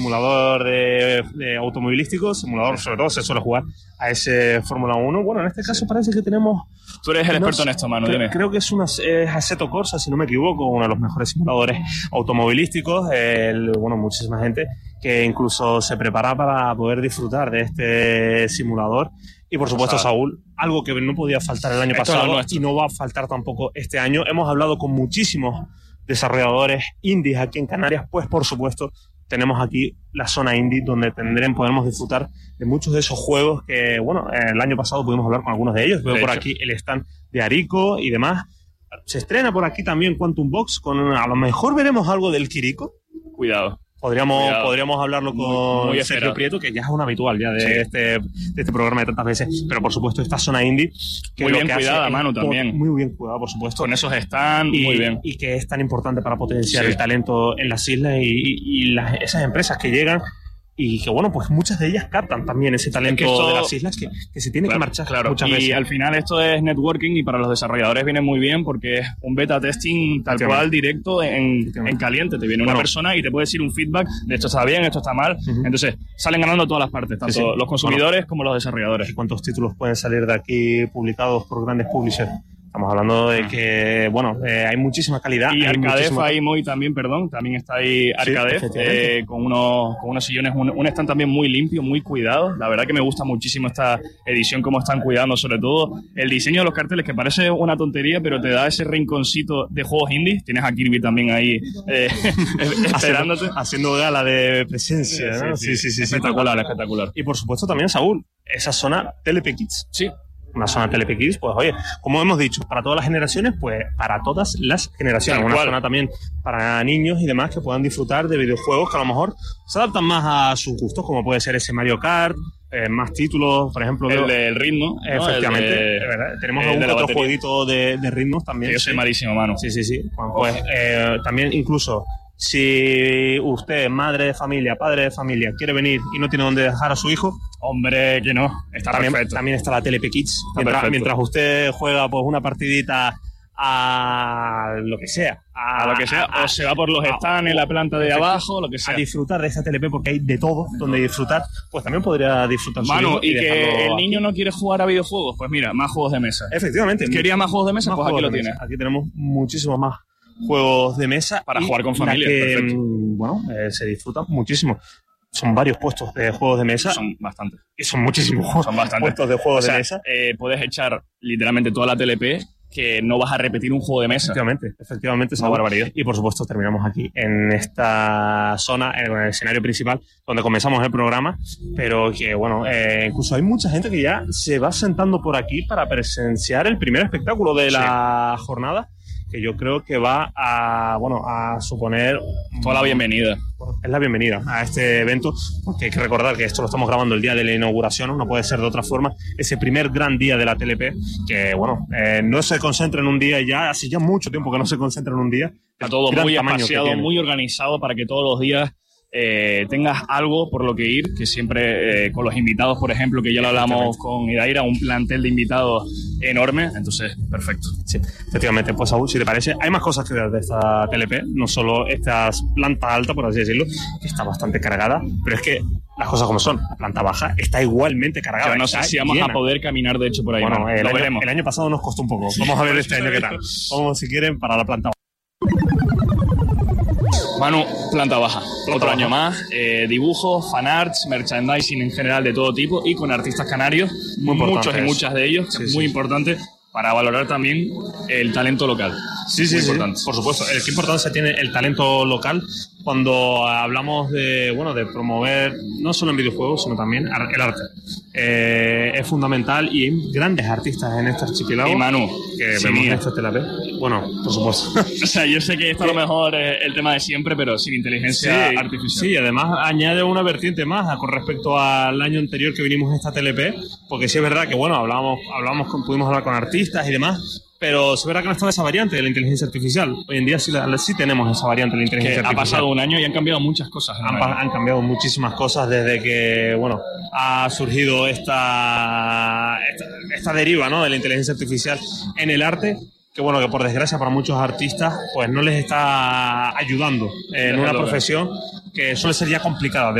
Simulador de automovilístico, simulador sobre todo se suele jugar a ese Fórmula 1. Bueno, en este caso parece que tenemos... Tú eres el experto en esto, Manu, dime. Creo que es Assetto Corsa, si no me equivoco, uno de los mejores simuladores automovilísticos. Muchísima gente que incluso se prepara para poder disfrutar de este simulador. Y por supuesto, Saúl, algo que no podía faltar el año pasado y no va a faltar tampoco este año. Hemos hablado con muchísimos desarrolladores indies aquí en Canarias, pues por supuesto tenemos aquí la zona indie donde podremos disfrutar de muchos de esos juegos que, el año pasado pudimos hablar con algunos de ellos. Veo por aquí el stand de Arico y demás. Se estrena por aquí también Quantum Box, a lo mejor veremos algo del Kiriko. Cuidado. Podríamos hablarlo con muy Sergio Prieto, que ya es un habitual ya de este programa de tantas veces. Pero por supuesto esta zona indie, que muy lo bien que cuidada, hace Manu, también. Muy bien cuidada, por supuesto. Con esos stands, muy bien. Y que es tan importante para potenciar el talento en las islas y esas empresas que llegan. Y que pues muchas de ellas captan también ese talento de las islas que se tiene que marchar muchas veces. Y al final esto es networking y para los desarrolladores viene muy bien porque es un beta testing tal cual directo en caliente. Te viene una persona y te puede decir un feedback de esto está bien, esto está mal. Entonces salen ganando todas las partes, tanto los consumidores como los desarrolladores. ¿Y cuántos títulos pueden salir de aquí publicados por grandes publishers? Estamos hablando de que, hay muchísima calidad. Y Arcadef ahí también está ahí Arcadef, con unos sillones, un stand también muy limpio, muy cuidado. La verdad que me gusta muchísimo esta edición, cómo están cuidando, sobre todo el diseño de los carteles, que parece una tontería, pero te da ese rinconcito de juegos indies. Tienes a Kirby también ahí esperándote. Haciendo gala de presencia, ¿no? Sí. Espectacular. Y por supuesto también, Saúl, esa zona TLP Kids. Sí. Una zona TLP Kids, pues oye, como hemos dicho, para todas las generaciones, pues para todas las generaciones. Una zona también para niños y demás que puedan disfrutar de videojuegos que a lo mejor se adaptan más a sus gustos, como puede ser ese Mario Kart, más títulos, por ejemplo. El del ritmo. Efectivamente, es verdad. Tenemos algún otro jueguito de ritmos también. Que yo soy malísimo, mano. Sí. Pues también incluso... Si usted, madre de familia, padre de familia, quiere venir y no tiene dónde dejar a su hijo, hombre, que no, está perfecto. También está la TLP Kids. Mientras usted juega pues una partidita a lo que sea. O se va por los stands en la planta de abajo, lo que sea. A disfrutar de esa TLP porque hay de todo donde disfrutar, pues también podría disfrutar. Manu, y que el niño no quiere jugar a videojuegos, pues mira, más juegos de mesa. Efectivamente. ¿Quería más juegos de mesa? Pues aquí lo tienes. Aquí tenemos muchísimos más juegos de mesa para jugar con familia. Se disfrutan muchísimo. Son varios puestos de juegos de mesa. Son bastantes. Y son muchísimos puestos de juegos de mesa. Puedes echar literalmente toda la TLP, que no vas a repetir un juego de mesa. Efectivamente, es una barbaridad. Y por supuesto terminamos aquí, en esta zona, en el escenario principal, donde comenzamos el programa, pero que incluso hay mucha gente que ya se va sentando por aquí para presenciar el primer espectáculo de la jornada, que yo creo que va a suponer toda la bienvenida. Es la bienvenida a este evento, porque hay que recordar que esto lo estamos grabando el día de la inauguración, no puede ser de otra forma. Ese primer gran día de la TLP, que no se concentra en un día ya, hace ya mucho tiempo que no se concentra en un día. Está todo muy espaciado, muy organizado para que todos los días tengas algo por lo que ir, que siempre con los invitados, por ejemplo, que ya lo hablamos con Idaira, un plantel de invitados enorme, entonces perfecto. Sí, efectivamente. Pues Saúl, si te parece, hay más cosas que ver de esta TLP, no solo esta planta alta, por así decirlo, que está bastante cargada, pero es que las cosas como son, la planta baja está igualmente cargada. Yo no sé si vamos a poder caminar de hecho por ahí. Bueno, lo veremos. El año pasado nos costó un poco, vamos a ver este año qué tal. Vamos, si quieren, para la planta baja. Manu, planta baja. Otro año más. Dibujos, fanarts, merchandising en general de todo tipo y con artistas canarios. Muchos y muchas de ellos. Que es muy importante para valorar también el talento local. Sí. Por supuesto. Qué importancia tiene el talento local cuando hablamos de promover, no solo en videojuegos, sino también el arte. Es fundamental y hay grandes artistas en este archipiélago. Y Manu, que vemos en esta TLP. Bueno, por supuesto. O sea, yo sé que esto a lo mejor es el tema de siempre, pero sin inteligencia artificial. Sí, además añade una vertiente más con respecto al año anterior que vinimos en esta TLP, porque sí es verdad que, pudimos hablar con artistas y demás, pero es verdad que no estaba esa variante de la inteligencia artificial. Hoy en día sí tenemos esa variante de la inteligencia artificial. Ha pasado un año y han cambiado muchas cosas. Han cambiado muchísimas cosas desde que, ha surgido esta deriva, ¿no?, de la inteligencia artificial en el arte, que por desgracia para muchos artistas pues no les está ayudando en una profesión que suele ser ya complicada